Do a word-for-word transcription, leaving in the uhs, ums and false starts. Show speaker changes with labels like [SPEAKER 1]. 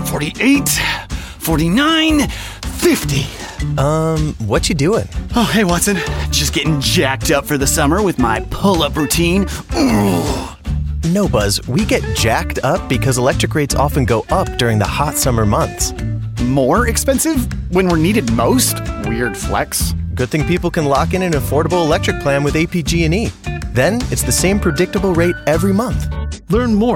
[SPEAKER 1] forty-eight, forty-nine, fifty.
[SPEAKER 2] Um, what you doing?
[SPEAKER 1] Oh, hey, Watson. Just getting jacked up for the summer with my pull-up routine. Ooh.
[SPEAKER 2] No, Buzz, we get jacked up because electric rates often go up during the hot summer months.
[SPEAKER 1] More expensive when we're needed most? Weird flex.
[SPEAKER 2] Good thing people can lock in an affordable electric plan with A P G and E. Then it's the same predictable rate every month.
[SPEAKER 3] Learn more